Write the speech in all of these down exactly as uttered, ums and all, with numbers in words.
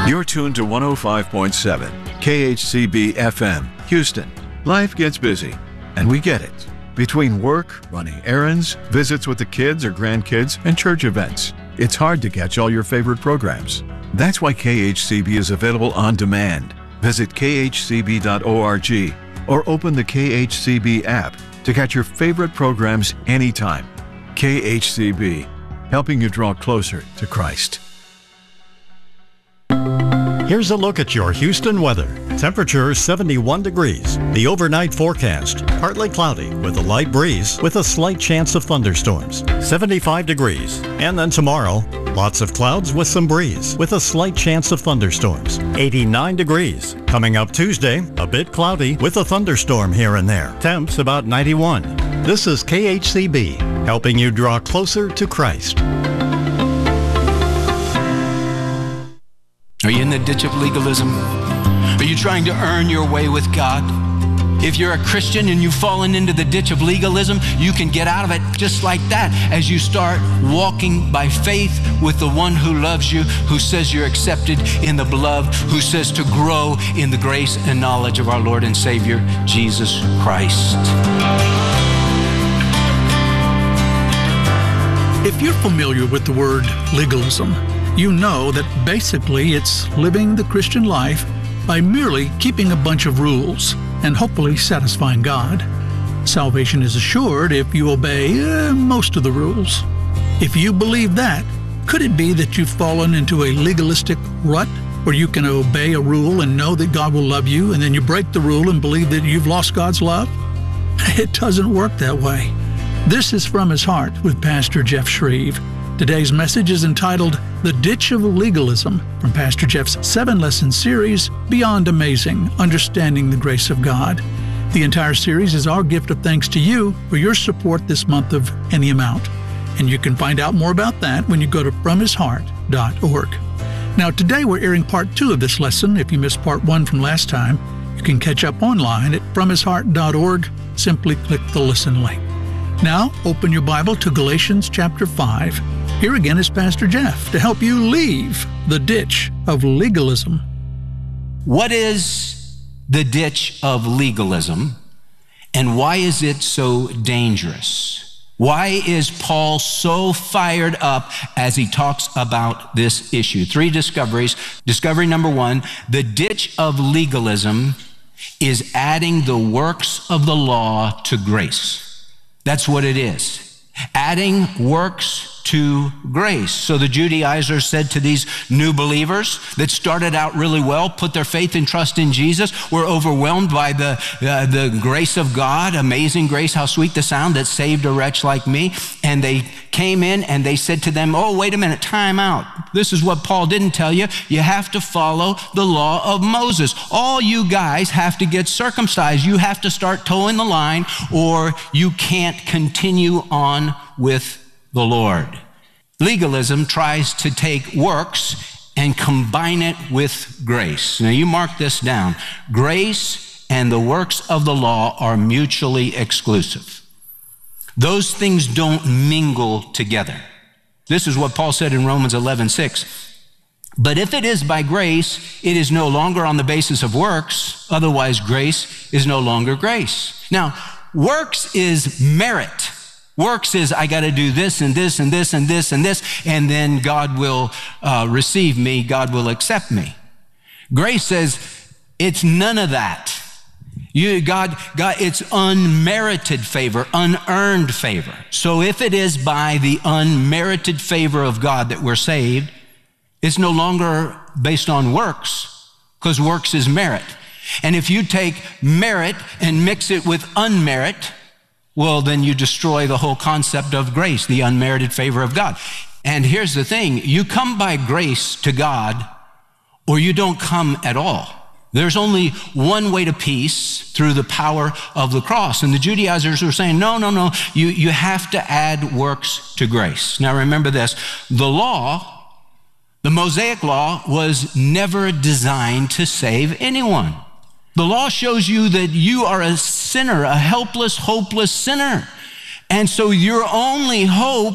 You're tuned to one oh five point seven K H C B F M, Houston. Life gets busy, and we get it. Between work, running errands, visits with the kids or grandkids, and church events, it's hard to catch all your favorite programs. That's why K H C B is available on demand. Visit K H C B dot org or open the K H C B app to catch your favorite programs anytime. K H C B, helping you draw closer to Christ. Here's a look at your Houston weather. Temperature seventy-one degrees. The overnight forecast, partly cloudy with a light breeze with a slight chance of thunderstorms. seventy-five degrees. And then tomorrow, lots of clouds with some breeze with a slight chance of thunderstorms. eighty-nine degrees. Coming up Tuesday, a bit cloudy with a thunderstorm here and there. Temps about ninety-one. This is K H C B, helping you draw closer to Christ. Are you in the ditch of legalism? Are you trying to earn your way with God? If you're a Christian and you've fallen into the ditch of legalism, you can get out of it just like that as you start walking by faith with the one who loves you, who says you're accepted in the beloved, who says to grow in the grace and knowledge of our Lord and Savior, Jesus Christ. If you're familiar with the word legalism, you know that basically it's living the Christian life by merely keeping a bunch of rules and hopefully satisfying God. Salvation is assured if you obey uh, most of the rules. If you believe that, could it be that you've fallen into a legalistic rut where you can obey a rule and know that God will love you, and then you break the rule and believe that you've lost God's love? It doesn't work that way. This is From His Heart with Pastor Jeff Shreve. Today's message is entitled The Ditch of Legalism from Pastor Jeff's seven-lesson series, Beyond Amazing, Understanding the Grace of God. The entire series is our gift of thanks to you for your support this month of any amount. And you can find out more about that when you go to from his heart dot org. Now, today we're airing part two of this lesson. If you missed part one from last time, you can catch up online at from his heart dot org. Simply click the listen link. Now, open your Bible to Galatians chapter five. Here again is Pastor Jeff to help you leave the ditch of legalism. What is the ditch of legalism, and why is it so dangerous? Why is Paul so fired up as he talks about this issue? Three discoveries. Discovery number one, the ditch of legalism is adding the works of the law to grace. That's what it is. Adding works to grace. So the Judaizers said to these new believers that started out really well, put their faith and trust in Jesus, were overwhelmed by the, uh, the grace of God, amazing grace, how sweet the sound that saved a wretch like me. And they came in and they said to them, oh, wait a minute, time out. This is what Paul didn't tell you. You have to follow the law of Moses. All you guys have to get circumcised. You have to start towing the line, or you can't continue on with the Lord. Legalism tries to take works and combine it with grace. Now you mark this down. Grace and the works of the law are mutually exclusive. Those things don't mingle together. This is what Paul said in Romans eleven six. But if it is by grace, it is no longer on the basis of works. Otherwise, grace is no longer grace. Now, works is merit. Works is, I got to do this and this and this and this and this, and then God will uh, receive me, God will accept me. Grace says, it's none of that. You, God, God, it's unmerited favor, unearned favor. So if it is by the unmerited favor of God that we're saved, it's no longer based on works, because works is merit. And if you take merit and mix it with unmerit, well, then you destroy the whole concept of grace, the unmerited favor of God. And here's the thing, you come by grace to God, or you don't come at all. There's only one way to peace, through the power of the cross. And the Judaizers were saying, no, no, no, you, you have to add works to grace. Now remember this, the law, the Mosaic law, was never designed to save anyone. The law shows you that you are a sinner, a helpless, hopeless sinner. And so your only hope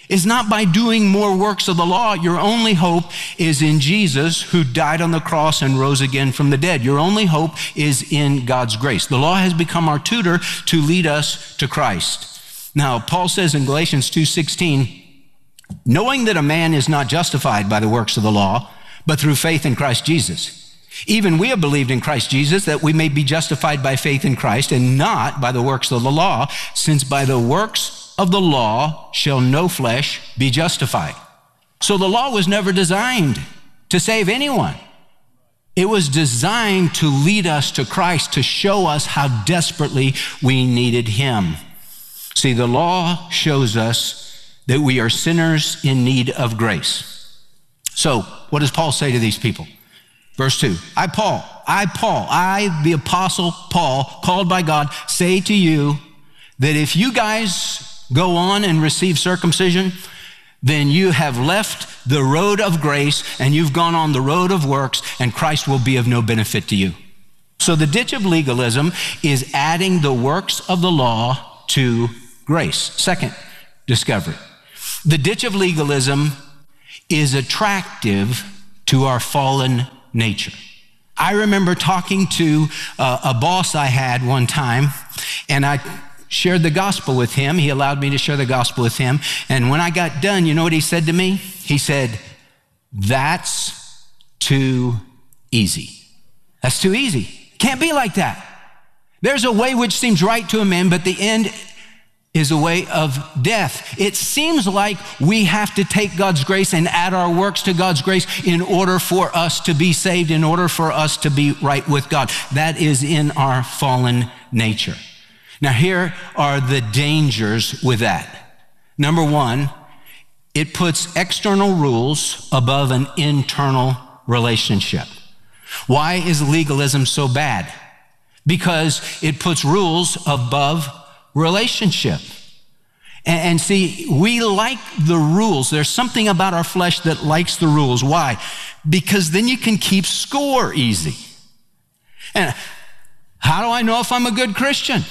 is not by doing more works of the law. Your only hope is in Jesus, who died on the cross and rose again from the dead. Your only hope is in God's grace. The law has become our tutor to lead us to Christ. Now, Paul says in Galatians two sixteen, knowing that a man is not justified by the works of the law, but through faith in Christ Jesus. Even we have believed in Christ Jesus, that we may be justified by faith in Christ and not by the works of the law, since by the works of the law shall no flesh be justified. So the law was never designed to save anyone. It was designed to lead us to Christ, to show us how desperately we needed him. See, the law shows us that we are sinners in need of grace. So what does Paul say to these people? Verse two, I, Paul, I, Paul, I, the apostle Paul, called by God, say to you that if you guys go on and receive circumcision, then you have left the road of grace and you've gone on the road of works, and Christ will be of no benefit to you. So the ditch of legalism is adding the works of the law to grace. Second discovery, the ditch of legalism is attractive to our fallen nature. I remember talking to uh, a boss I had one time, and I shared the gospel with him. He allowed me to share the gospel with him. And when I got done, you know what he said to me? He said, that's too easy. That's too easy. Can't be like that. There's a way which seems right to a man, but the end is a way of death. It seems like we have to take God's grace and add our works to God's grace in order for us to be saved, in order for us to be right with God. That is in our fallen nature. Now, here are the dangers with that. Number one, it puts external rules above an internal relationship. Why is legalism so bad? Because it puts rules above relationship. And, and see, we like the rules. There's something about our flesh that likes the rules. Why? Because then you can keep score easy. And how do I know if I'm a good Christian?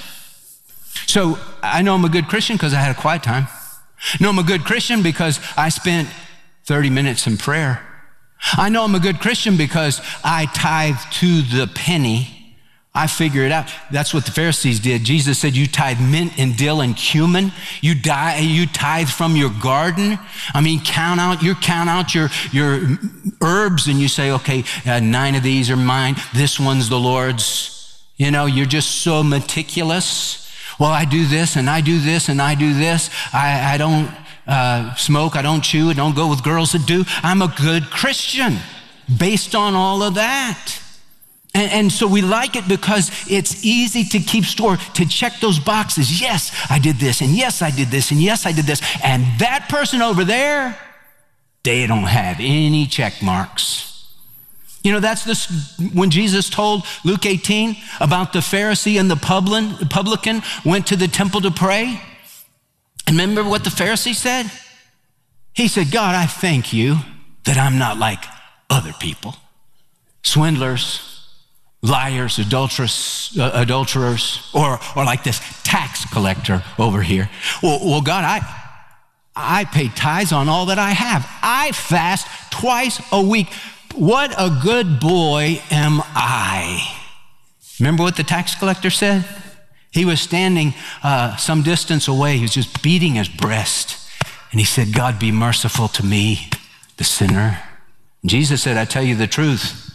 So I know I'm a good Christian because I had a quiet time. I know I'm a good Christian because I spent thirty minutes in prayer. I know I'm a good Christian because I tithe to the penny. I figure it out. That's what the Pharisees did. Jesus said, you tithe mint and dill and cumin. You die, you tithe from your garden. I mean, count out, you count out your, your herbs and you say, okay, uh, nine of these are mine. This one's the Lord's. You know, you're just so meticulous. Well, I do this and I do this and I do this. I, I don't uh, smoke, I don't chew, I don't go with girls that do. I'm a good Christian based on all of that. And, and so we like it because it's easy to keep score, to check those boxes. Yes, I did this, and yes, I did this, and yes, I did this. And that person over there, they don't have any check marks. You know, that's this, when Jesus told Luke eighteen about the Pharisee and the publican went to the temple to pray. And remember what the Pharisee said? He said, God, I thank you that I'm not like other people. Swindlers, liars, adulterers, uh, adulterers, or, or like this tax collector over here. Well, well, God, I, I pay tithes on all that I have. I fast twice a week. What a good boy am I. Remember what the tax collector said? He was standing uh, some distance away. He was just beating his breast. And he said, God, be merciful to me, the sinner. And Jesus said, I tell you the truth.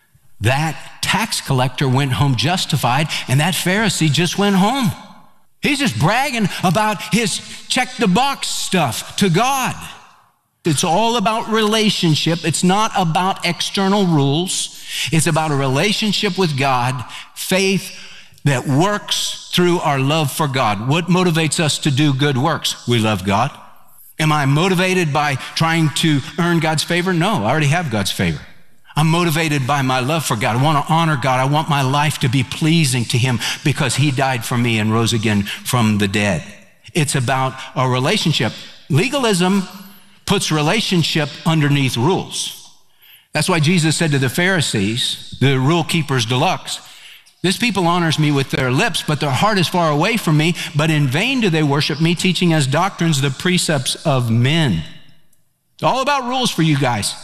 That tax collector went home justified, and that Pharisee just went home. He's just bragging about his check the box stuff to God. It's all about relationship. It's not about external rules. It's about a relationship with God, faith that works through our love for God. What motivates us to do good works? We love God. Am I motivated by trying to earn God's favor? No, I already have God's favor. I'm motivated by my love for God. I want to honor God. I want my life to be pleasing to him because he died for me and rose again from the dead. It's about a relationship. Legalism puts relationship underneath rules. That's why Jesus said to the Pharisees, the rule keepers deluxe, This people honors me with their lips, but their heart is far away from me. But in vain do they worship me, teaching as doctrines the precepts of men. It's all about rules for you guys.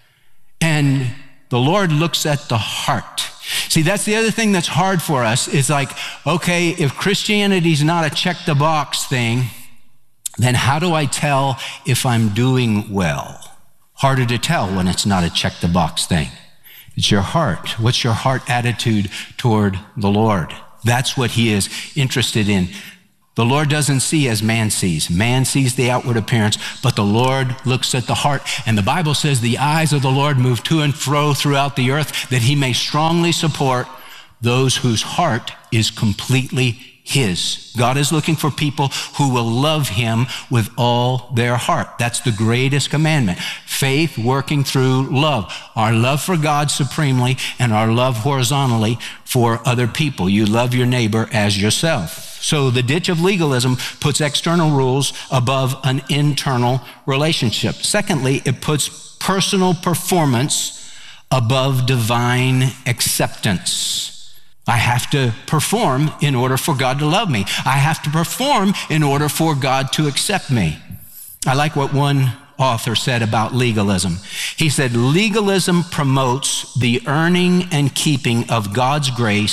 And the Lord looks at the heart. See, that's the other thing that's hard for us. Is like, okay, if Christianity's not a check the box thing, then how do I tell if I'm doing well? Harder to tell when it's not a check the box thing. It's your heart. What's your heart attitude toward the Lord? That's what he is interested in. The Lord doesn't see as man sees. Man sees the outward appearance, but the Lord looks at the heart. And the Bible says the eyes of the Lord move to and fro throughout the earth, that he may strongly support those whose heart is completely his. God is looking for people who will love him with all their heart. That's the greatest commandment. Faith working through love. Our love for God supremely and our love horizontally for other people. You love your neighbor as yourself. So the ditch of legalism puts external rules above an internal relationship. Secondly, it puts personal performance above divine acceptance. I have to perform in order for God to love me. I have to perform in order for God to accept me. I like what one author said about legalism. He said, legalism promotes the earning and keeping of God's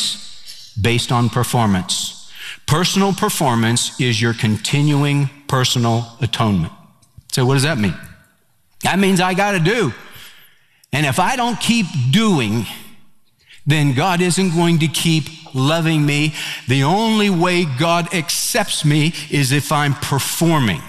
grace based on performance. Personal performance is your continuing personal atonement. So what does that mean? That means I got to do. And if I don't keep doing, then God isn't going to keep loving me. The only way God accepts me is if I'm performing.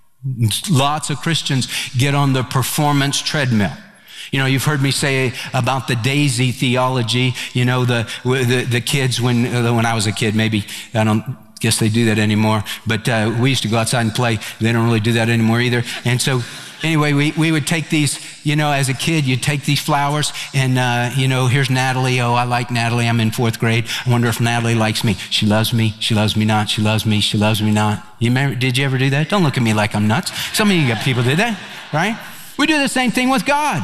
Lots of Christians get on the performance treadmill. You know, you've heard me say about the daisy theology. You know, the the, the kids, when when I was a kid, maybe, I don't guess they do that anymore, but uh, we used to go outside and play. They don't really do that anymore either. And so anyway, we, we would take these, you know, as a kid, you'd take these flowers and, uh, you know, here's Natalie. Oh, I like Natalie. I'm in fourth grade. I wonder if Natalie likes me. She loves me. She loves me not. She loves me. She loves me not. You remember, did you ever do that? Don't look at me like I'm nuts. Some of you got people did that, right? We do the same thing with God.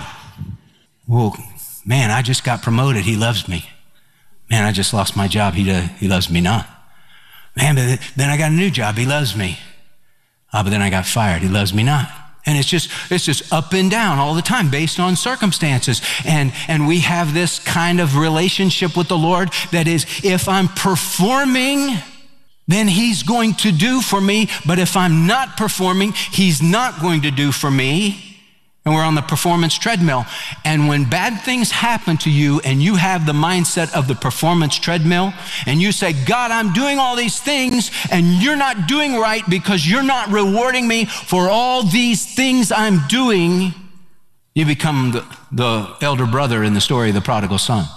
Well, man, I just got promoted. He loves me. Man, I just lost my job. He, uh, he loves me not. Man, but then I got a new job. He loves me. Ah, but then I got fired. He loves me not. And it's just, it's just up and down all the time based on circumstances. And, and we have this kind of relationship with the Lord that is, if I'm performing, then he's going to do for me. But if I'm not performing, he's not going to do for me. And we're on the performance treadmill. And when bad things happen to you and you have the mindset of the performance treadmill and you say, God, I'm doing all these things and you're not doing right because you're not rewarding me for all these things I'm doing, you become the, the elder brother in the story of the prodigal son.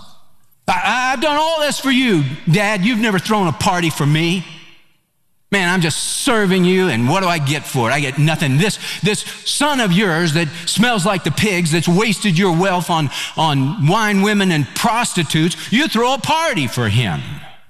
I, I've done all this for you, Dad. You've never thrown a party for me. Man, I'm just serving you, and what do I get for it? I get nothing. This, this son of yours that smells like the pigs, that's wasted your wealth on, on wine, women, and prostitutes, you throw a party for him.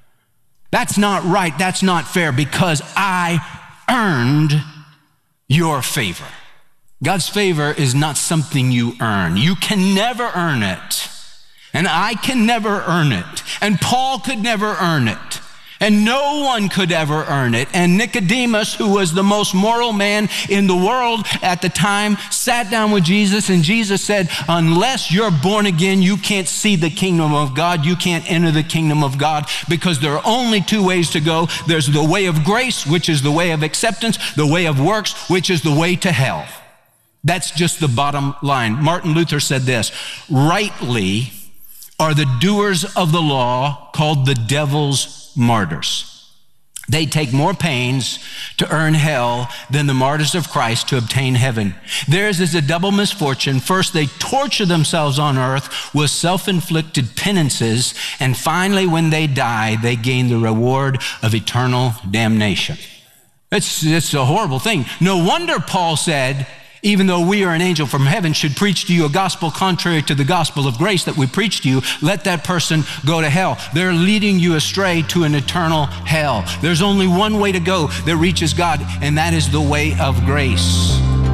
That's not right. That's not fair because I earned your favor. God's favor is not something you earn. You can never earn it, and I can never earn it, and Paul could never earn it. And no one could ever earn it. And Nicodemus, who was the most moral man in the world at the time, sat down with Jesus, and Jesus said, unless you're born again, you can't see the kingdom of God. You can't enter the kingdom of God because there are only two ways to go. There's the way of grace, which is the way of acceptance, the way of works, which is the way to hell. That's just the bottom line. Martin Luther said this, rightly are the doers of the law called the devil's martyrs. They take more pains to earn hell than the martyrs of Christ to obtain heaven. Theirs is a double misfortune. First, they torture themselves on earth with self-inflicted penances, and finally, when they die, they gain the reward of eternal damnation. It's, it's a horrible thing. No wonder Paul said, even though we are an angel from heaven should preach to you a gospel contrary to the gospel of grace that we preach to you, let that person go to hell. They're leading you astray to an eternal hell. There's only one way to go that reaches God, and that is the way of grace.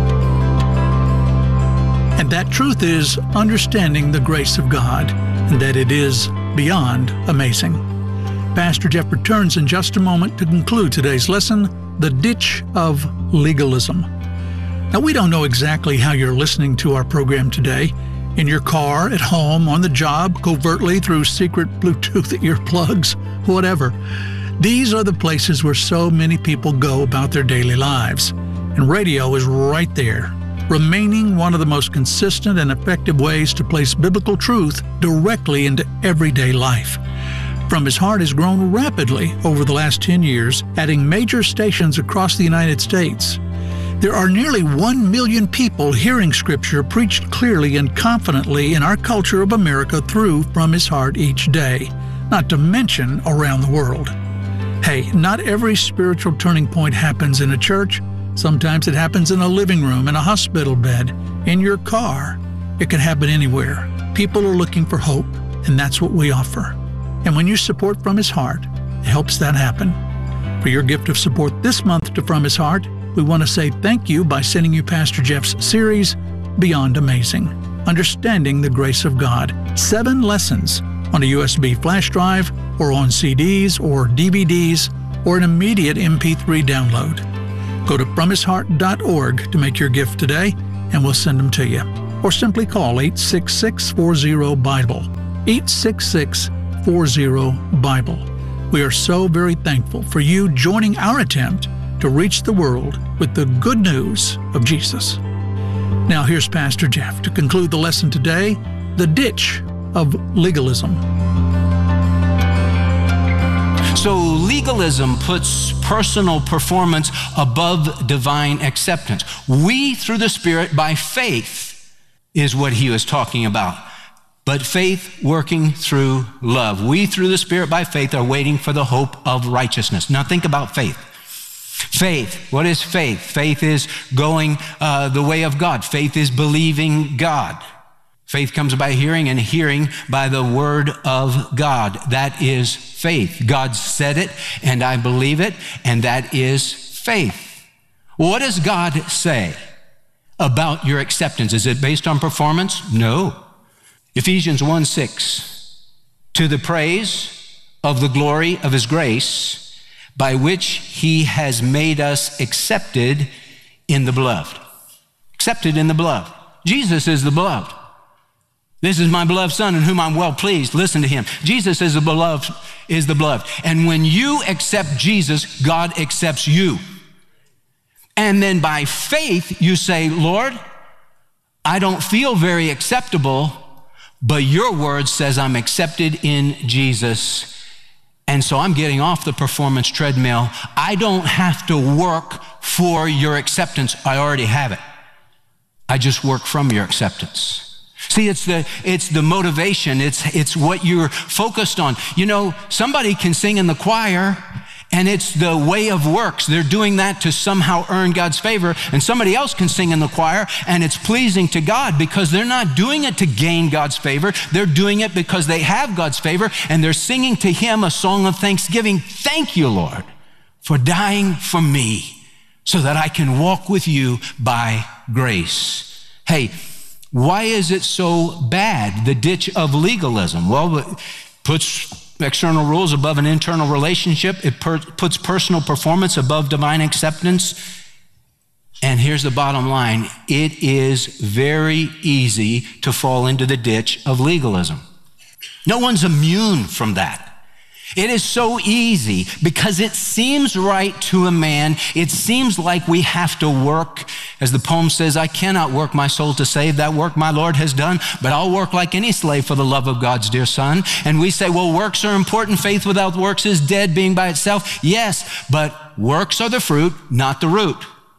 And that truth is understanding the grace of God, and that it is beyond amazing. Pastor Jeff returns in just a moment to conclude today's lesson, The Ditch of Legalism. Now, we don't know exactly how you're listening to our program today. In your car, at home, on the job, covertly through secret Bluetooth earplugs, whatever. These are the places where so many people go about their daily lives. And radio is right there, remaining one of the most consistent and effective ways to place biblical truth directly into everyday life. From His Heart has grown rapidly over the last ten years, adding major stations across the United States. There are nearly one million people hearing Scripture preached clearly and confidently in our culture of America through From His Heart each day, not to mention around the world. Hey, not every spiritual turning point happens in a church. Sometimes it happens in a living room, in a hospital bed, in your car. It can happen anywhere. People are looking for hope, and that's what we offer. And when you support From His Heart, it helps that happen. For your gift of support this month to From His Heart, we want to say thank you by sending you Pastor Jeff's series, Beyond Amazing, Understanding the Grace of God. Seven lessons on a U S B flash drive, or on C Ds or D V Ds, or an immediate M P three download. Go to from his heart dot org to make your gift today, and we'll send them to you. Or simply call eight six six, four zero, BIBLE, eight six six, four zero, BIBLE. We are so very thankful for you joining our attempt to reach the world with the good news of Jesus. Now here's Pastor Jeff to conclude the lesson today, The Ditch of Legalism. So legalism puts personal performance above divine acceptance. We, through the Spirit, by faith, is what he was talking about. But faith working through love. We, through the Spirit, by faith, are waiting for the hope of righteousness. Now think about faith. Faith, what is faith? Faith is going uh, the way of God. Faith is believing God. Faith comes by hearing, and hearing by the word of God. That is faith. God said it, and I believe it, and that is faith. What does God say about your acceptance? Is it based on performance? No. Ephesians one six, to the praise of the glory of his grace, by which he has made us accepted in the beloved. Accepted in the beloved. Jesus is the beloved. This is my beloved Son in whom I'm well pleased. Listen to him. Jesus is the beloved, is the beloved. And when you accept Jesus, God accepts you. And then by faith, you say, Lord, I don't feel very acceptable, but your word says I'm accepted in Jesus. And so I'm getting off the performance treadmill. I don't have to work for your acceptance. I already have it. I just work from your acceptance. See, it's the, it's the motivation. It's, it's what you're focused on. You know, somebody can sing in the choir, and it's the way of works. They're doing that to somehow earn God's favor. And somebody else can sing in the choir, and it's pleasing to God because they're not doing it to gain God's favor. They're doing it because they have God's favor, and they're singing to him a song of thanksgiving. Thank you, Lord, for dying for me so that I can walk with you by grace. Hey, why is it so bad, the ditch of legalism? Well, it puts external rules above an internal relationship. It per- puts personal performance above divine acceptance. And here's the bottom line. It is very easy to fall into the ditch of legalism. No one's immune from that. It is so easy because it seems right to a man. It seems like we have to work. As the poem says, I cannot work my soul to save. That work my Lord has done, but I'll work like any slave for the love of God's dear Son. And we say, well, works are important. Faith without works is dead, being by itself. Yes, but works are the fruit, not the root.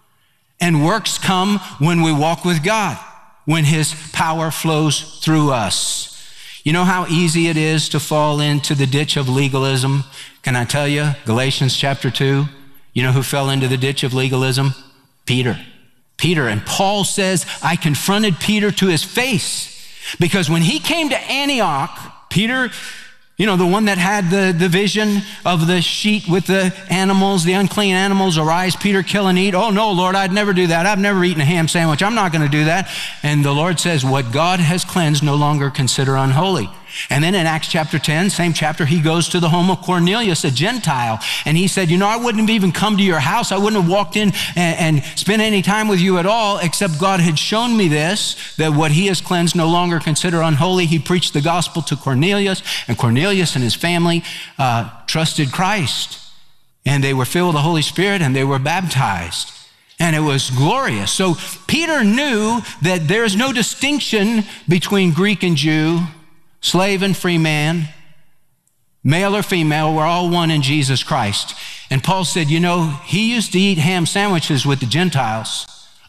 And works come when we walk with God, when his power flows through us. You know how easy it is to fall into the ditch of legalism? Can I tell you? Galatians chapter two. You know who fell into the ditch of legalism? Peter. Peter. And Paul says, I confronted Peter to his face because when he came to Antioch, Peter, you know, the one that had the, the vision of the sheet with the animals, the unclean animals, arise, Peter, kill and eat. Oh no, Lord, I'd never do that. I've never eaten a ham sandwich. I'm not going to do that. And the Lord says, what God has cleansed, no longer consider unholy. And then in Acts chapter ten, same chapter, he goes to the home of Cornelius, a Gentile. And he said, you know, I wouldn't have even come to your house. I wouldn't have walked in and, and spent any time with you at all, except God had shown me this, that what he has cleansed no longer consider unholy. He preached the gospel to Cornelius, and Cornelius and his family uh, trusted Christ. And they were filled with the Holy Spirit, and they were baptized. And it was glorious. So Peter knew that there's no distinction between Greek and Jew, slave and free man, male or female. We're all one in Jesus Christ. And Paul said, you know, he used to eat ham sandwiches with the Gentiles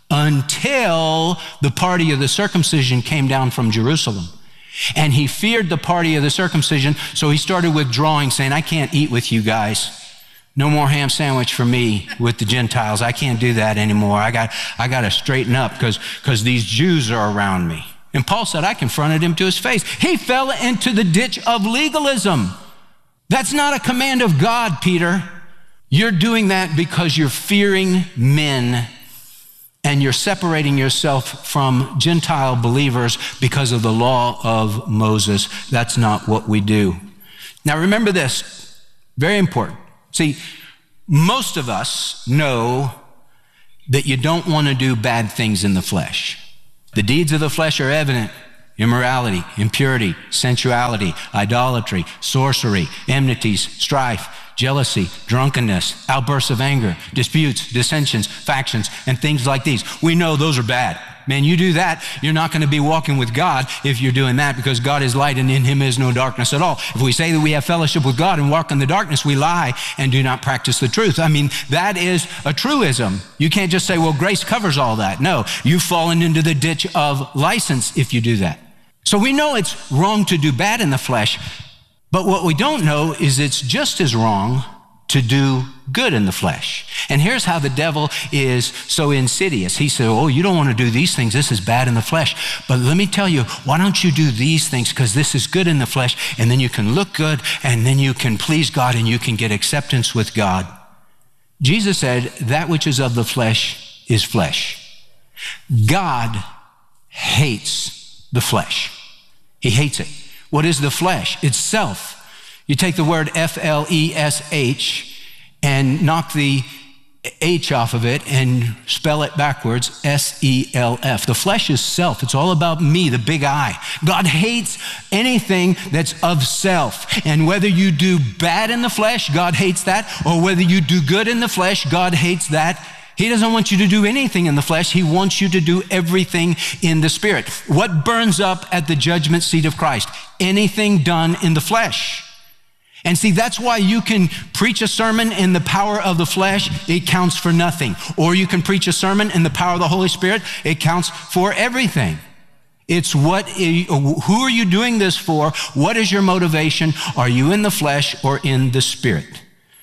until the party of the circumcision came down from Jerusalem. And he feared the party of the circumcision, so he started withdrawing, saying, I can't eat with you guys. No more ham sandwich for me with the Gentiles. I can't do that anymore. I got, I got to straighten up because because these Jews are around me. And Paul said, I confronted him to his face. He fell into the ditch of legalism. That's not a command of God, Peter. You're doing that because you're fearing men and you're separating yourself from Gentile believers because of the law of Moses. That's not what we do. Now remember this, very important. See, most of us know that you don't want to do bad things in the flesh. The deeds of the flesh are evident: immorality, impurity, sensuality, idolatry, sorcery, enmities, strife, jealousy, drunkenness, outbursts of anger, disputes, dissensions, factions, and things like these. We know those are bad. Man, you do that, you're not going to be walking with God if you're doing that, because God is light and in him is no darkness at all. If we say that we have fellowship with God and walk in the darkness, we lie and do not practice the truth. I mean, that is a truism. You can't just say, well, grace covers all that. No, you've fallen into the ditch of license if you do that. So we know it's wrong to do bad in the flesh, but what we don't know is it's just as wrong to do good in the flesh. And here's how the devil is so insidious. He said, oh, you don't want to do these things. This is bad in the flesh. But let me tell you, why don't you do these things? Because this is good in the flesh, and then you can look good, and then you can please God, and you can get acceptance with God. Jesus said, that which is of the flesh is flesh. God hates the flesh. He hates it. What is the flesh? It's self. You take the word F L E S H and knock the H off of it and spell it backwards, S E L F. The flesh is self. It's all about me, the big I. God hates anything that's of self. And whether you do bad in the flesh, God hates that, or whether you do good in the flesh, God hates that. He doesn't want you to do anything in the flesh. He wants you to do everything in the Spirit. What burns up at the judgment seat of Christ? Anything done in the flesh. And see, that's why you can preach a sermon in the power of the flesh, it counts for nothing. Or you can preach a sermon in the power of the Holy Spirit, it counts for everything. It's what, who are you doing this for? What is your motivation? Are you in the flesh or in the Spirit?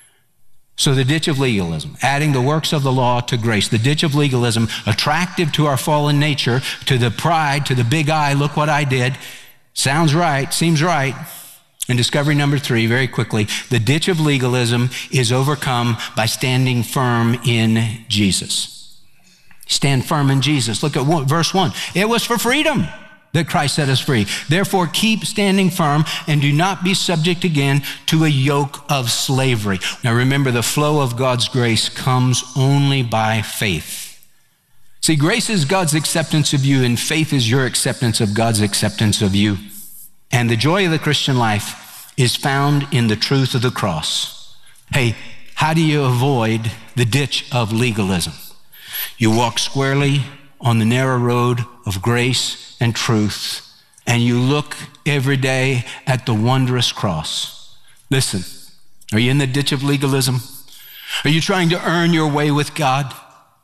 So the ditch of legalism, adding the works of the law to grace, the ditch of legalism, attractive to our fallen nature, to the pride, to the big I, look what I did. Sounds right, seems right. And discovery number three, very quickly, the ditch of legalism is overcome by standing firm in Jesus. Stand firm in Jesus. Look at one, verse one. It was for freedom that Christ set us free. Therefore, keep standing firm and do not be subject again to a yoke of slavery. Now remember, the flow of God's grace comes only by faith. See, grace is God's acceptance of you, and faith is your acceptance of God's acceptance of you. And the joy of the Christian life is found in the truth of the cross. Hey, how do you avoid the ditch of legalism? You walk squarely on the narrow road of grace and truth, and you look every day at the wondrous cross. Listen, are you in the ditch of legalism? Are you trying to earn your way with God?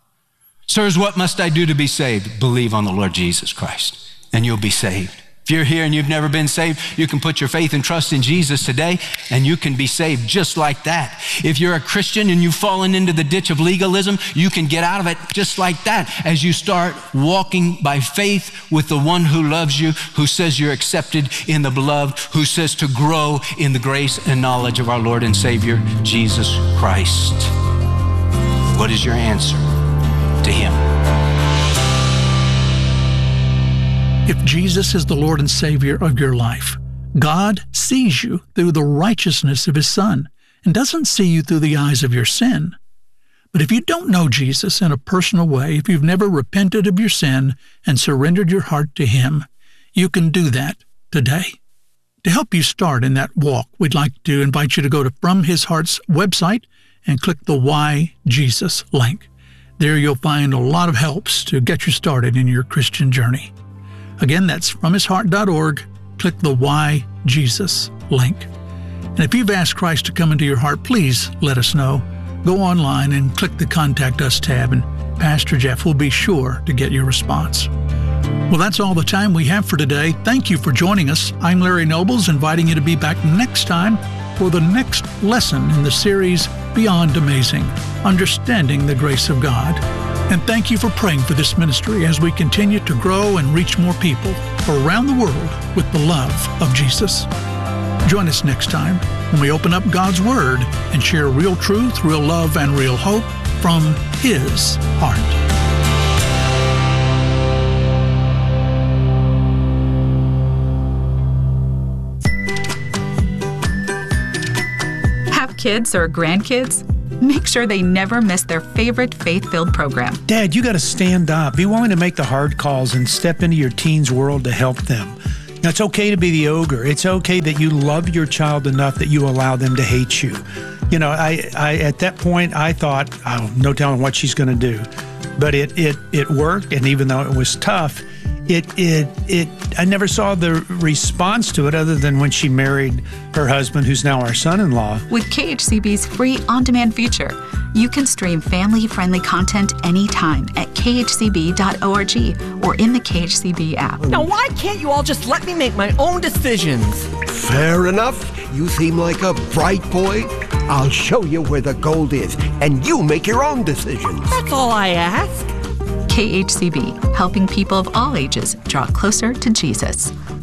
Sirs, what must I do to be saved? Believe on the Lord Jesus Christ, and you'll be saved. If you're here and you've never been saved, you can put your faith and trust in Jesus today, and you can be saved just like that. If you're a Christian and you've fallen into the ditch of legalism, you can get out of it just like that as you start walking by faith with the one who loves you, who says you're accepted in the beloved, who says to grow in the grace and knowledge of our Lord and Savior, Jesus Christ. What is your answer to him? If Jesus is the Lord and Savior of your life, God sees you through the righteousness of His Son and doesn't see you through the eyes of your sin. But if you don't know Jesus in a personal way, if you've never repented of your sin and surrendered your heart to Him, you can do that today. To help you start in that walk, we'd like to invite you to go to From His Heart's website and click the Why Jesus link. There you'll find a lot of helps to get you started in your Christian journey. Again, that's from his heart dot org. Click the Why Jesus link. And if you've asked Christ to come into your heart, please let us know. Go online and click the Contact Us tab, and Pastor Jeff will be sure to get your response. Well, that's all the time we have for today. Thank you for joining us. I'm Larry Nobles, inviting you to be back next time for the next lesson in the series Beyond Amazing, Understanding the Grace of God. And thank you for praying for this ministry as we continue to grow and reach more people around the world with the love of Jesus. Join us next time when we open up God's Word and share real truth, real love, and real hope from His heart. Have kids or grandkids? Make sure they never miss their favorite faith-filled program. Dad, you got to stand up. Be willing to make the hard calls and step into your teens' world to help them. Now, it's okay to be the ogre. It's okay that you love your child enough that you allow them to hate you. You know, I, I at that point, I thought, oh, no telling what she's going to do. But it, it, it worked, and even though it was tough, it, it, it, I never saw the response to it other than when she married her husband, who's now our son-in-law. With K H C B's free on-demand feature, you can stream family-friendly content anytime at k h c b dot org or in the K H C B app. Now, why can't you all just let me make my own decisions? Fair enough. You seem like a bright boy. I'll show you where the gold is, and you make your own decisions. That's all I ask. K H C B, helping people of all ages draw closer to Jesus.